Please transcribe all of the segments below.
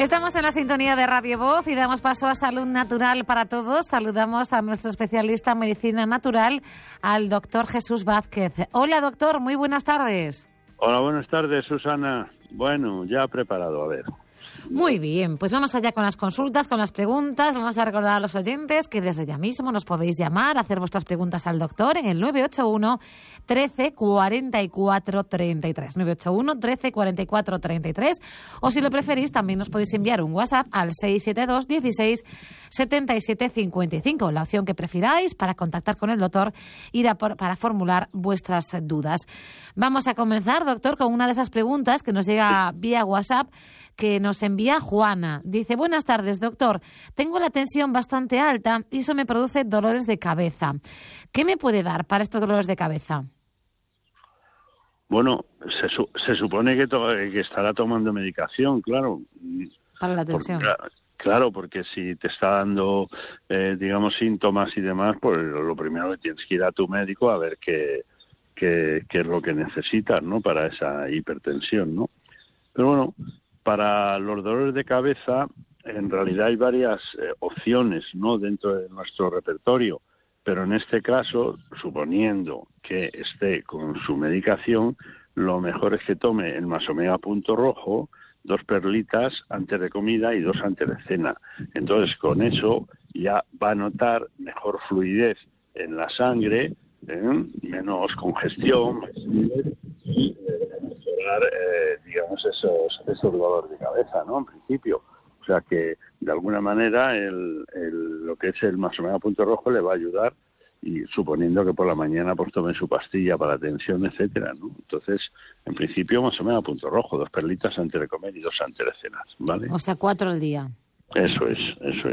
Estamos en la sintonía de Radio Voz y damos paso a Salud Natural para Todos. Saludamos a nuestro especialista en medicina natural, al doctor Jesús Vázquez. Hola, doctor, muy buenas tardes. Hola, buenas tardes, Susana. Bueno, ya preparado, a ver. Muy bien, pues vamos allá con las consultas, con las preguntas. Vamos a recordar a los oyentes que desde ya mismo nos podéis llamar, hacer vuestras preguntas al doctor en el 981 13 44 33. 981 13 44 33. O si lo preferís, también nos podéis enviar un WhatsApp al 672 16 77 55. La opción que prefiráis para contactar con el doctor y para formular vuestras dudas. Vamos a comenzar, doctor, con una de esas preguntas que nos llega vía WhatsApp, que nos envía Juana. Dice: buenas tardes, doctor. Tengo la tensión bastante alta y eso me produce dolores de cabeza. ¿Qué me puede dar para estos dolores de cabeza? Bueno, se supone que estará tomando medicación, claro. Para la tensión. Claro, porque si te está dando, digamos, síntomas y demás, pues lo primero que tienes que ir a tu médico a ver qué es lo que necesitas, ¿no? Para esa hipertensión, ¿no? Pero bueno, para los dolores de cabeza, en realidad hay varias opciones, ¿no?, dentro de nuestro repertorio, pero en este caso, suponiendo que esté con su medicación, lo mejor es que tome el Masomega Punto Rojo, 2 perlitas antes de comida y 2 antes de cena. Entonces, con eso ya va a notar mejor fluidez en la sangre, menos congestión y mejorar, digamos, esos dolores de cabeza, ¿no?, en principio. O sea que, de alguna manera, lo que es el Masomega Punto Rojo le va a ayudar, y suponiendo que por la mañana pues tome su pastilla para la tensión, etcétera, ¿no? Entonces, en principio, Masomega Punto Rojo, 2 perlitas antes de comer y 2 antes de cenar, ¿vale? O sea, 4 al día. Eso es.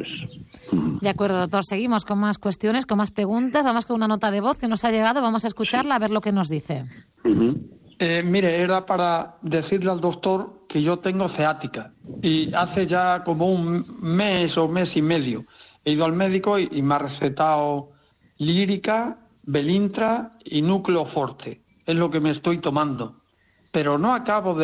De acuerdo, doctor. Seguimos con más cuestiones, con más preguntas. Vamos con una nota de voz que nos ha llegado. Vamos a escucharla, a ver lo que nos dice. Mire, era para decirle al doctor que yo tengo ciática y hace ya como un mes o mes y medio he ido al médico y me ha recetado Lírica, Belintra y Núcleo Forte. Es lo que me estoy tomando, pero no acaba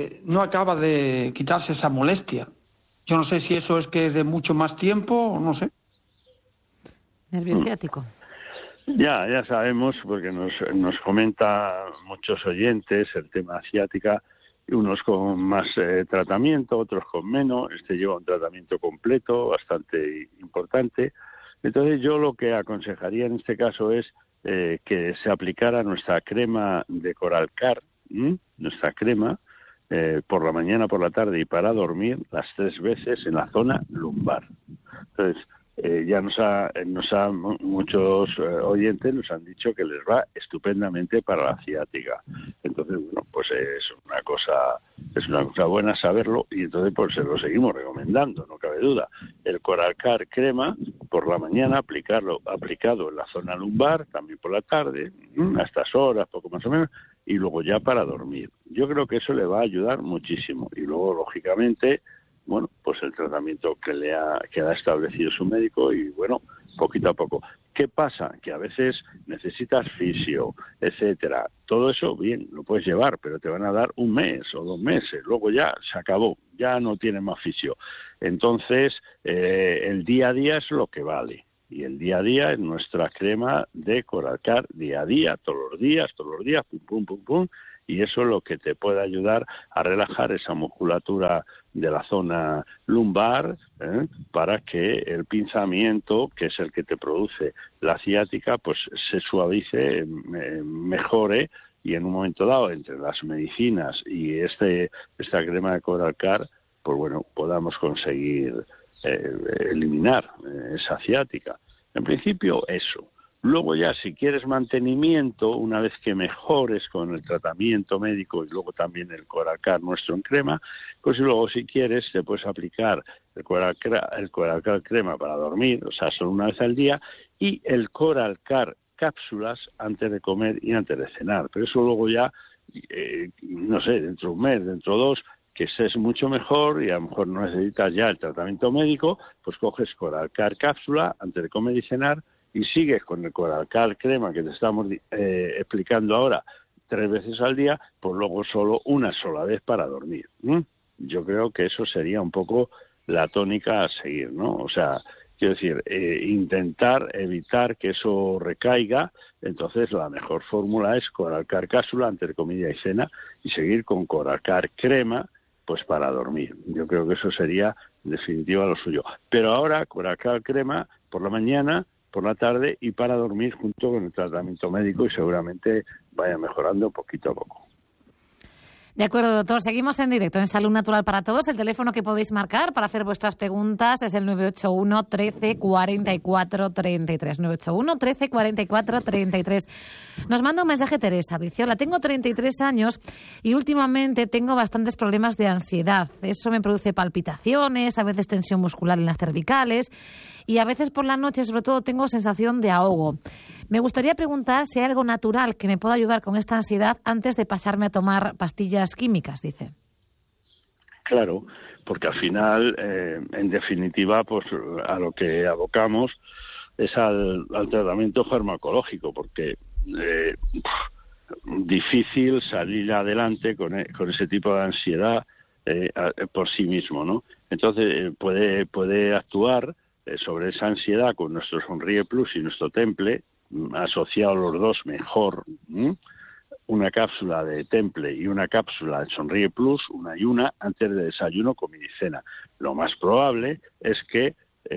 de quitarse esa molestia. Yo no sé si eso es que es de mucho más tiempo o no sé. Nervio ciático. Ya sabemos, porque nos comenta muchos oyentes el tema ciática, unos con más tratamiento, otros con menos. Este lleva un tratamiento completo, bastante importante. Entonces yo lo que aconsejaría en este caso es que se aplicara nuestra crema de Coralcar, nuestra crema, por la mañana, por la tarde y para dormir, las 3 veces en la zona lumbar. Entonces, ya muchos oyentes nos han dicho que les va estupendamente para la ciática. Entonces, bueno, pues es una cosa buena saberlo, y entonces pues se lo seguimos recomendando, no cabe duda. El Coralcar crema por la mañana, aplicado en la zona lumbar, también por la tarde, a estas horas, poco más o menos, y luego ya para dormir. Yo creo que eso le va a ayudar muchísimo. Y luego, lógicamente, bueno, pues el tratamiento que ha establecido su médico, y bueno, poquito a poco. ¿Qué pasa? Que a veces necesitas fisio, etcétera. Todo eso, bien, lo puedes llevar, pero te van a dar 1 mes o 2 meses. Luego ya se acabó, ya no tienes más fisio. Entonces, el día a día es lo que vale. Y el día a día es nuestra crema de Coralcar, día a día, todos los días, pum, pum, pum. Y eso es lo que te puede ayudar a relajar esa musculatura de la zona lumbar, para que el pinzamiento, que es el que te produce la ciática, pues se suavice, mejore, y en un momento dado, entre las medicinas y esta crema de Coralcar, pues bueno, podamos conseguir eliminar esa ciática. En principio, eso. Luego ya, si quieres mantenimiento, una vez que mejores con el tratamiento médico y luego también el Coralcar nuestro en crema, pues luego si quieres te puedes aplicar el Coralcar crema para dormir, o sea, solo una vez al día, y el Coralcar cápsulas antes de comer y antes de cenar. Pero eso luego ya, no sé, dentro de un mes, dentro de 2, que estés mucho mejor y a lo mejor no necesitas ya el tratamiento médico, pues coges Coralcar cápsula antes de comer y cenar, y sigues con el Coralcar crema que te estamos explicando ahora 3 veces al día, pues luego solo una sola vez para dormir. yo creo que eso sería un poco la tónica a seguir, ¿no? O sea, quiero decir, intentar evitar que eso recaiga. Entonces la mejor fórmula es Coralcar cápsula entre comida y cena y seguir con Coralcar crema pues para dormir. Yo creo que eso sería en definitiva lo suyo. Pero ahora Coralcar crema por la mañana, por la tarde y para dormir junto con el tratamiento médico y seguramente vaya mejorando poquito a poco. De acuerdo, doctor. Seguimos en directo en Salud Natural para Todos. El teléfono que podéis marcar para hacer vuestras preguntas es el 981 13 44 33. 981 13 44 33. Nos manda un mensaje Teresa. Dice, hola, tengo 33 años y últimamente tengo bastantes problemas de ansiedad. Eso me produce palpitaciones, a veces tensión muscular en las cervicales y a veces por la noche, sobre todo, tengo sensación de ahogo. Me gustaría preguntar si hay algo natural que me pueda ayudar con esta ansiedad antes de pasarme a tomar pastillas químicas, dice. Claro, porque al final, en definitiva, pues a lo que abocamos es al tratamiento farmacológico, porque difícil salir adelante con ese tipo de ansiedad por sí mismo, ¿no? Entonces puede actuar sobre esa ansiedad con nuestro Sonríe Plus y nuestro Temple, asociados los dos mejor, una cápsula de Temple y una cápsula de Sonríe Plus, una y una, antes de desayuno, comida y cena. Lo más probable es que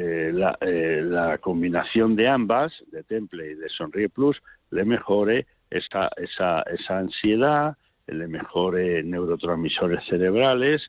la combinación de ambas, de Temple y de Sonríe Plus, le mejore esa ansiedad, le mejore neurotransmisores cerebrales,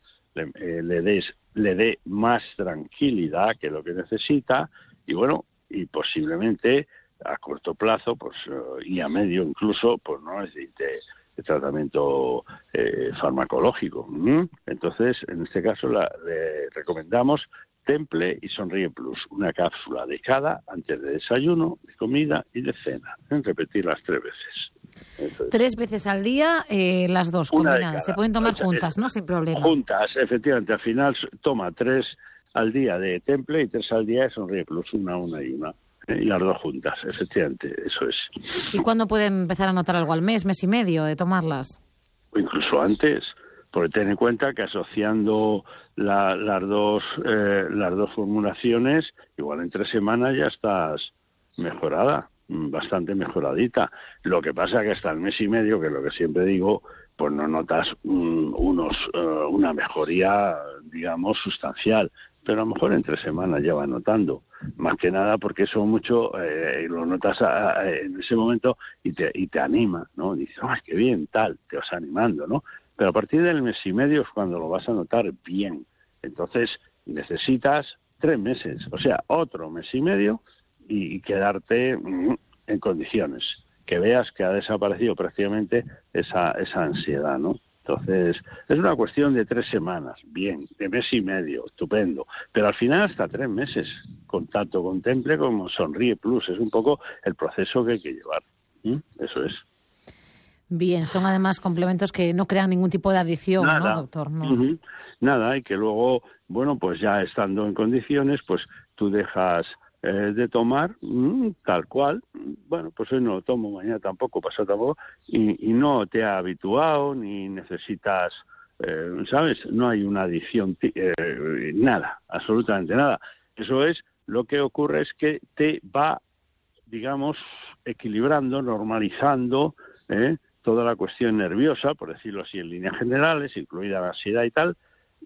le dé más tranquilidad que lo que necesita y bueno, y posiblemente a corto plazo, pues y a medio incluso, pues no necesite tratamiento farmacológico. Entonces, en este caso le recomendamos Temple y Sonríe Plus, una cápsula de cada antes de desayuno, de comida y de cena. Repetirlas 3 veces. Entonces, 3 veces al día, las dos combinadas. Se pueden tomar juntas, ¿no? Sin problema. Juntas, efectivamente. Al final toma 3 al día de Temple y 3 al día de Sonríe Plus, una y una. Y las dos juntas, efectivamente, eso es. ¿Y cuándo pueden empezar a notar algo? ¿Al mes y medio de tomarlas? O incluso antes, porque ten en cuenta que asociando las dos formulaciones, igual en 3 semanas ya estás mejorada, bastante mejoradita. Lo que pasa es que hasta el mes y medio, que es lo que siempre digo, pues no notas una mejoría, digamos, sustancial. Pero a lo mejor en 3 semanas ya va notando. Más que nada porque eso mucho lo notas en ese momento y te anima, ¿no? Dices, ¡ay, qué bien, tal! Te vas animando, ¿no? Pero a partir del mes y medio es cuando lo vas a notar bien. Entonces necesitas 3 meses, o sea, otro mes y medio y quedarte en condiciones. Que veas que ha desaparecido prácticamente esa ansiedad, ¿no? Entonces, es una cuestión de 3 semanas, bien, de mes y medio, estupendo. Pero al final hasta 3 meses, con tanto con Temple como Sonríe Plus. Es un poco el proceso que hay que llevar. Eso es. Bien, son además complementos que no crean ningún tipo de adicción, Nada. ¿no, doctor? No. Nada, y que luego, bueno, pues ya estando en condiciones, pues tú dejas de tomar tal cual. Bueno, pues hoy no lo tomo, mañana tampoco, pasado tampoco, y no te ha habituado ni necesitas, ¿sabes? No hay una adicción, nada, absolutamente nada. Eso es, lo que ocurre es que te va, digamos, equilibrando, normalizando toda la cuestión nerviosa, por decirlo así, en líneas generales, incluida la ansiedad y tal,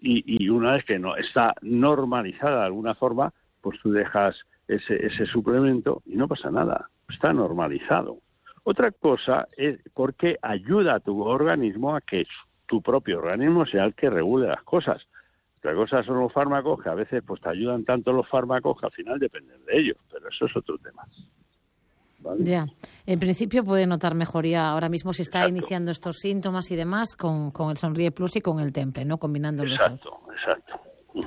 y una vez que no está normalizada de alguna forma, pues tú dejas ese suplemento y no pasa nada, está normalizado. Otra cosa es porque ayuda a tu organismo a que tu propio organismo sea el que regule las cosas. Otra cosa son los fármacos, que a veces pues te ayudan tanto los fármacos que al final dependen de ellos, pero eso es otro tema. ¿Vale? Ya, en principio puede notar mejoría ahora mismo si está iniciando estos síntomas y demás con el Sonríe Plus y con el Temple, ¿no? Combinando los dos. Exacto.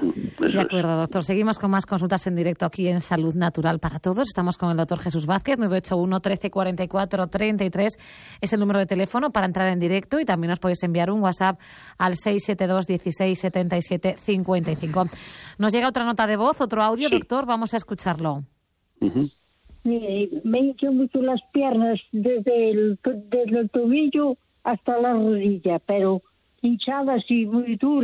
De acuerdo, doctor. Seguimos con más consultas en directo aquí en Salud Natural para Todos. Estamos con el doctor Jesús Vázquez, 981 13 44 33. Es el número de teléfono para entrar en directo y también os podéis enviar un WhatsApp al 672 16 77 55. Nos llega otra nota de voz, otro audio, sí. Doctor, vamos a escucharlo. Me hinchan mucho las piernas desde el tobillo hasta la rodilla, pero hinchadas y muy duras.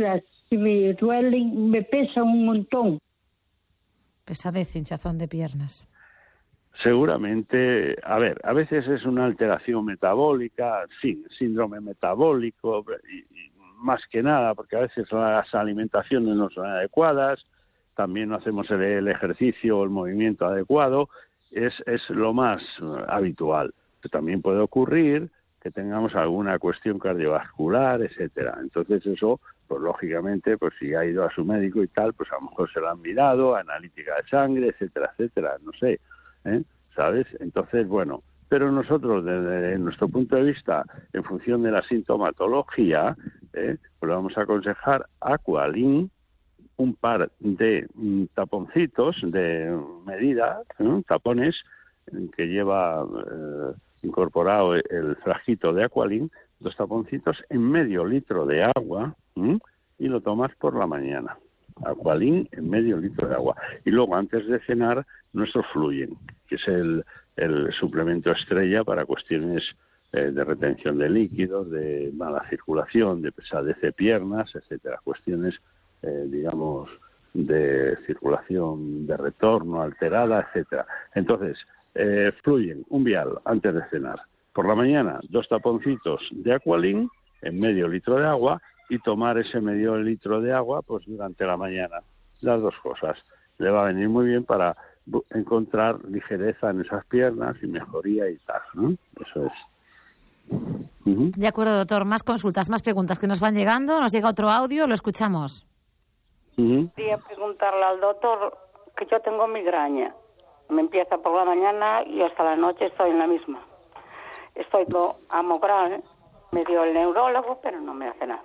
y me duelen, me pesan un montón. Pesadez, hinchazón de piernas. Seguramente, a ver, a veces es una alteración metabólica, en fin, síndrome metabólico, y más que nada, porque a veces las alimentaciones no son adecuadas, también no hacemos el ejercicio o el movimiento adecuado, es lo más habitual. Pero también puede ocurrir que tengamos alguna cuestión cardiovascular, etcétera. Entonces eso, pues lógicamente, pues si ha ido a su médico y tal, pues a lo mejor se lo han mirado, analítica de sangre, etcétera, etcétera, no sé, ¿sabes? Entonces, bueno, pero nosotros desde nuestro punto de vista, en función de la sintomatología, pues vamos a aconsejar Aqualin, un par de taponcitos de medida, tapones, que lleva incorporado el frasquito de Aqualin, 2 taponcitos en medio litro de agua, y lo tomas por la mañana. Aqualin en medio litro de agua. Y luego, antes de cenar, nuestro Fluyen, que es el suplemento estrella para cuestiones de retención de líquidos, de mala circulación, de pesadez de piernas, etcétera. Cuestiones, digamos, de circulación de retorno alterada, etcétera. Entonces, Fluyen, un vial antes de cenar. Por la mañana, 2 taponcitos de Aqualin en medio litro de agua, y tomar ese medio litro de agua pues durante la mañana. Las 2 cosas. Le va a venir muy bien para encontrar ligereza en esas piernas y mejoría y tal, ¿no? Eso es. De acuerdo, doctor. Más consultas, más preguntas que nos van llegando. Nos llega otro audio, lo escuchamos. Quería preguntarle al doctor que yo tengo migraña. Me empieza por la mañana y hasta la noche estoy en la misma. Estoy con Amogral, me dio el neurólogo, pero no me hace nada.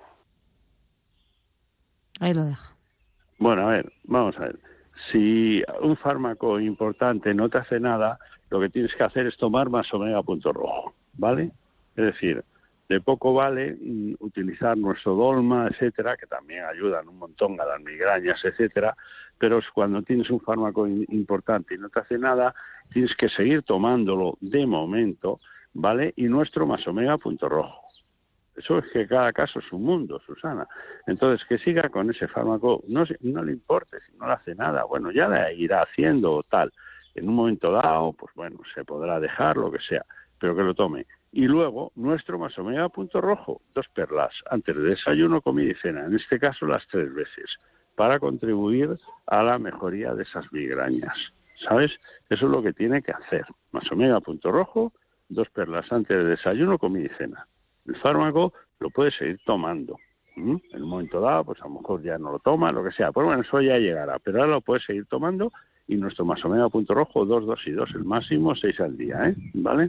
Ahí lo deja. Bueno, a ver, vamos a ver. Si un fármaco importante no te hace nada, lo que tienes que hacer es tomar más omega punto rojo, ¿vale? Es decir, de poco vale utilizar nuestro dolma, etcétera, que también ayudan un montón a las migrañas, etcétera, pero cuando tienes un fármaco importante y no te hace nada, tienes que seguir tomándolo de momento, ¿vale? Y nuestro más omega punto rojo. Eso es que cada caso es un mundo, Susana. Entonces, que siga con ese fármaco, no le importe, si no le hace nada, bueno, ya le irá haciendo o tal. En un momento dado, pues bueno, se podrá dejar, lo que sea, pero que lo tome. Y luego, nuestro más omega punto rojo, 2 perlas, antes de desayuno, comida y cena, en este caso las 3 veces, para contribuir a la mejoría de esas migrañas, ¿sabes? Eso es lo que tiene que hacer. Más omega punto rojo, 2 perlas antes de desayuno, comida y cena. El fármaco lo puede seguir tomando. En un momento dado, pues a lo mejor ya no lo toma, lo que sea. Pues bueno, eso ya llegará. Pero ahora lo puede seguir tomando y nuestro más omega punto rojo, 2, 2 y 2, el máximo 6 al día, ¿vale?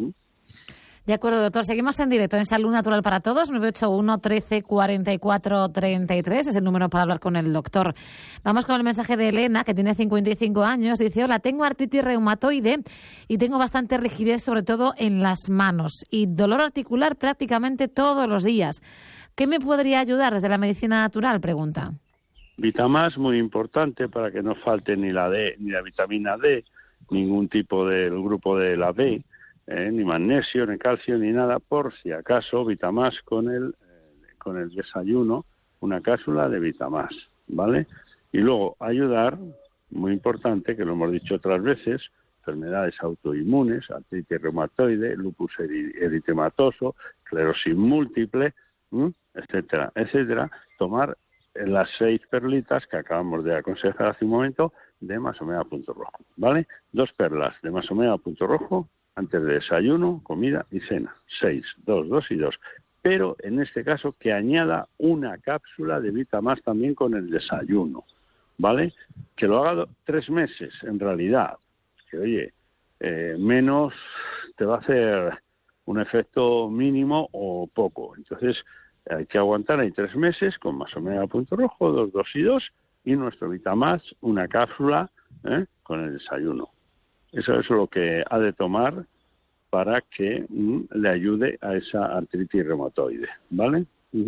De acuerdo, doctor. Seguimos en directo en Salud Natural para Todos, 981 13 44 33. Es el número para hablar con el doctor. Vamos con el mensaje de Elena, que tiene 55 años. Dice, hola, tengo artritis reumatoide y tengo bastante rigidez, sobre todo en las manos, y dolor articular prácticamente todos los días. ¿Qué me podría ayudar desde la medicina natural? Pregunta. Vitamás, muy importante para que no falte ni la D, ni la vitamina D, ningún tipo del grupo de la B. Ni magnesio, ni calcio, ni nada, por si acaso, Vitamás con el desayuno, una cápsula de Vitamás, ¿vale? Y luego ayudar, muy importante, que lo hemos dicho otras veces, enfermedades autoinmunes, artritis reumatoide, lupus eritematoso, esclerosis múltiple, etcétera, etcétera, tomar las 6 perlitas que acabamos de aconsejar hace un momento de más omega punto rojo, ¿vale? 2 perlas de más omega punto rojo antes de desayuno, comida y cena. 6, 2, 2 y 2. Pero en este caso que añada una cápsula de Vitamás también con el desayuno, ¿vale? Que lo haga 3 meses, en realidad. Que oye, menos te va a hacer un efecto mínimo o poco. Entonces hay que aguantar ahí 3 meses con más omega punto rojo, 2, 2 y 2, y nuestro Vitamás, una cápsula con el desayuno. Eso es lo que ha de tomar para que le ayude a esa artritis reumatoide, ¿vale?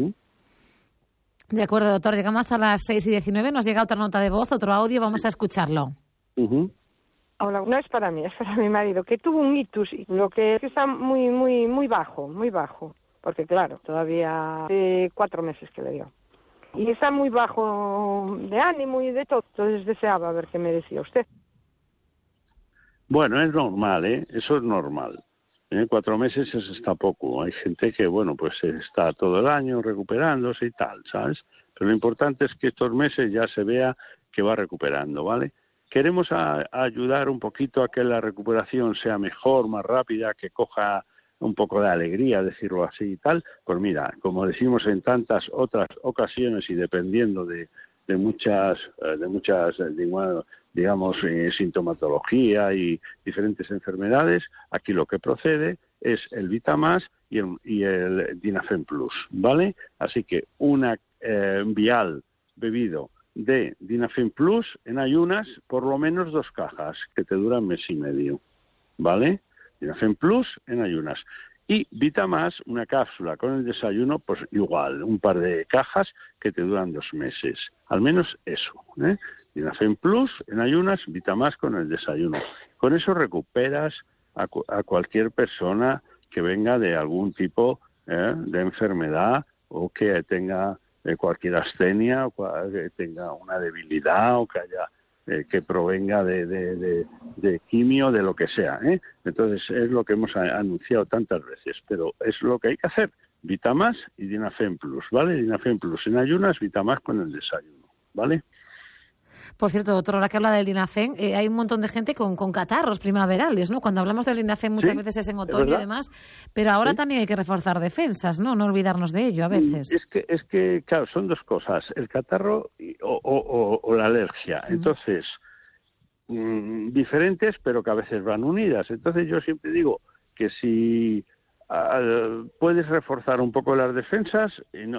De acuerdo, doctor. Llegamos a las 6:19. Nos llega otra nota de voz, otro audio. Vamos a escucharlo. Hola, no es para mí, es para mi marido, que tuvo un ictus, lo que está muy bajo, muy bajo. Porque claro, todavía hace 4 meses que le dio. y está muy bajo de ánimo y de todo. Entonces deseaba ver qué me decía usted. Bueno, es normal, ¿eh? Eso es normal. 4 meses está poco. Hay gente que, bueno, pues está todo el año recuperándose y tal, ¿sabes? Pero lo importante es que estos meses ya se vea que va recuperando, ¿vale? Queremos ayudar un poquito a que la recuperación sea mejor, más rápida, que coja un poco de alegría, decirlo así y tal. Pues mira, como decimos en tantas otras ocasiones y dependiendo de muchas digamos, sintomatología y diferentes enfermedades, aquí lo que procede es el Vitamás y el Dinafen Plus, ¿vale? Así que una vial bebido de Dinafen Plus en ayunas, por lo menos 2 cajas, que te duran mes y medio, ¿vale? Dinafen Plus en ayunas. Y Vitamás, una cápsula con el desayuno, pues igual, un par de cajas que te duran 2 meses. Al menos eso, ¿eh? Dinafen Plus en ayunas, Vitamás con el desayuno. Con eso recuperas a cualquier persona que venga de algún tipo de enfermedad o que tenga cualquier astenia o que tenga una debilidad o que haya que provenga de quimio, de lo que sea, ¿eh? Entonces es lo que hemos anunciado tantas veces, pero es lo que hay que hacer. Vitamás y Dinafen Plus, ¿vale? Dinafen Plus en ayunas, Vitamás con el desayuno, ¿vale? Por cierto, doctor, ahora que habla del Dinafen, hay un montón de gente con catarros primaverales, ¿no? Cuando hablamos del Dinafen muchas veces es en otoño y demás, pero ahora también hay que reforzar defensas, ¿no? No olvidarnos de ello a veces. Es que claro, son 2 cosas, el catarro o la alergia. Entonces, diferentes, pero que a veces van unidas. Entonces yo siempre digo que si puedes reforzar un poco las defensas,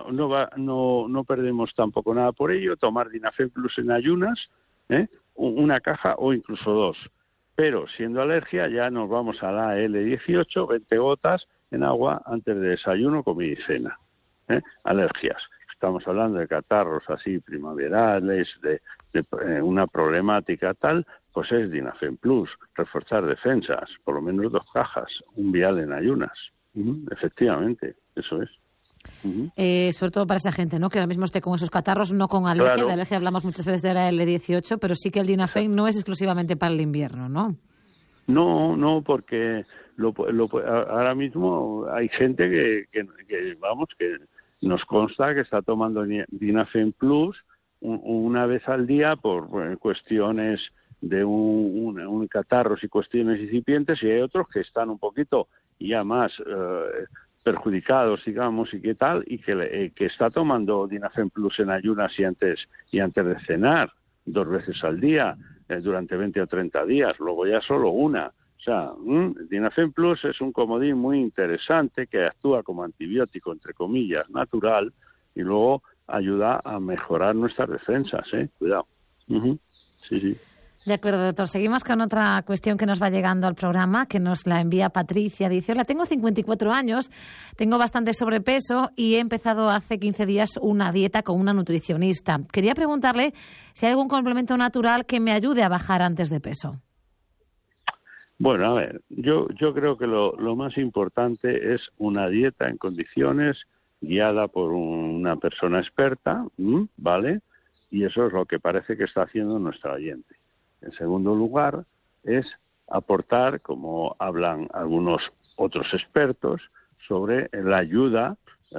no perdemos tampoco nada por ello, tomar Dinafen Plus en ayunas, una caja o incluso 2. Pero siendo alergia ya nos vamos a la L18, 20 gotas en agua antes de desayuno, comida y cena. Alergias. Estamos hablando de catarros así primaverales, de una problemática tal, pues es Dinafen Plus, reforzar defensas, por lo menos 2 cajas, un vial en ayunas. Efectivamente, eso es. Sobre todo para esa gente, ¿no? Que ahora mismo esté con esos catarros, no con alergia. Claro. De alergia hablamos muchas veces de la L18, pero sí que el Dinafen no es exclusivamente para el invierno, ¿no? No, porque ahora mismo hay gente que nos consta que está tomando Dinafen Plus una vez al día por cuestiones de un catarros y cuestiones incipientes, y hay otros que están un poquito ya más perjudicados, digamos, y qué tal, y que está tomando Dinafen Plus en ayunas y antes de cenar 2 veces al día durante 20 o 30 días, luego ya solo una. O sea, Dinafen Plus es un comodín muy interesante que actúa como antibiótico, entre comillas, natural, y luego ayuda a mejorar nuestras defensas, Cuidado. Sí. De acuerdo, doctor. Seguimos con otra cuestión que nos va llegando al programa, que nos la envía Patricia. Dice, hola, tengo 54 años, tengo bastante sobrepeso y he empezado hace 15 días una dieta con una nutricionista. Quería preguntarle si hay algún complemento natural que me ayude a bajar antes de peso. Bueno, a ver, yo creo que lo más importante es una dieta en condiciones guiada por una persona experta, ¿vale? Y eso es lo que parece que está haciendo nuestra oyente. En segundo lugar, es aportar, como hablan algunos otros expertos, sobre la ayuda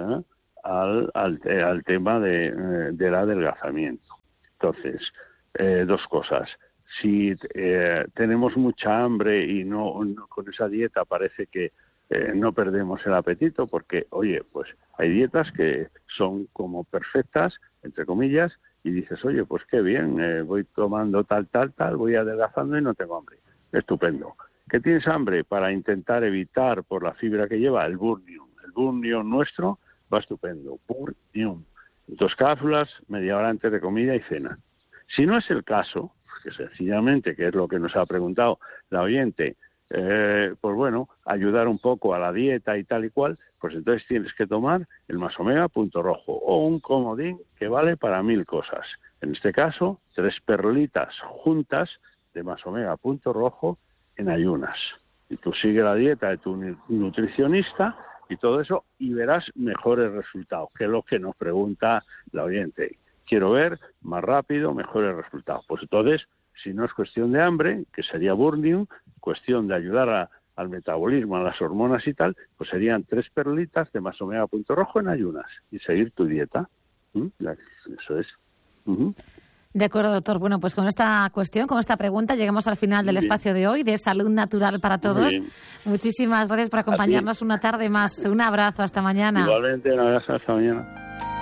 al tema del adelgazamiento. Entonces, 2 cosas. Si tenemos mucha hambre y no con esa dieta parece que no perdemos el apetito, porque, oye, pues hay dietas que son como perfectas, entre comillas, y dices, oye, pues qué bien, voy tomando tal, voy adelgazando y no tengo hambre. Estupendo. ¿Qué tienes hambre? Para intentar evitar, por la fibra que lleva, el burnium. El burnium nuestro va estupendo. Burnium. 2 cápsulas, media hora antes de comida y cena. Si no es el caso, que sencillamente, que es lo que nos ha preguntado la oyente, pues bueno, ayudar un poco a la dieta y tal y cual, pues entonces tienes que tomar el Más Omega punto rojo o un comodín que vale para 1000 cosas. En este caso, 3 perlitas juntas de Más Omega punto rojo en ayunas. Y tú sigues la dieta de tu nutricionista y todo eso, y verás mejores resultados, que es lo que nos pregunta la oyente. Quiero ver más rápido, mejores resultados. Pues entonces, si no es cuestión de hambre, que sería burning, cuestión de ayudar al metabolismo, a las hormonas y tal, pues serían 3 perlitas de más omega punto rojo en ayunas y seguir tu dieta. Eso es. De acuerdo, doctor. Bueno, pues con esta cuestión, con esta pregunta, llegamos al final del espacio de hoy, de Salud Natural para Todos. Muchísimas gracias por acompañarnos una tarde más. Un abrazo, hasta mañana. Igualmente, un abrazo, hasta mañana.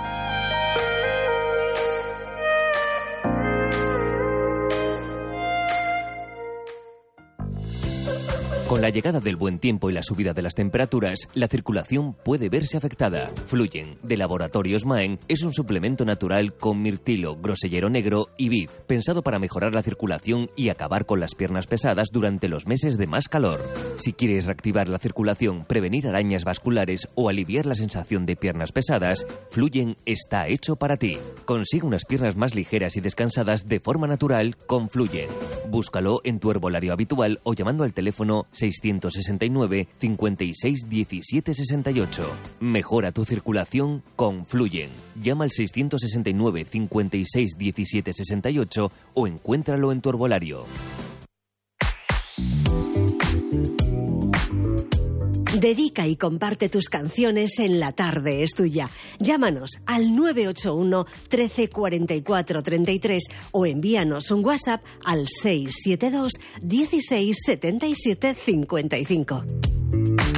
Con la llegada del buen tiempo y la subida de las temperaturas, la circulación puede verse afectada. Fluyen, de Laboratorios Maen, es un suplemento natural con mirtilo, grosellero negro y vid, pensado para mejorar la circulación y acabar con las piernas pesadas durante los meses de más calor. Si quieres reactivar la circulación, prevenir arañas vasculares o aliviar la sensación de piernas pesadas, Fluyen está hecho para ti. Consigue unas piernas más ligeras y descansadas de forma natural con Fluyen. Búscalo en tu herbolario habitual o llamando al teléfono 669 56 17 68. Mejora tu circulación con Fluyen. Llama al 669 56 17 68 o encuéntralo en tu herbolario. Dedica y comparte tus canciones en La Tarde es Tuya. Llámanos al 981 13 44 33 o envíanos un WhatsApp al 672 16 77 55.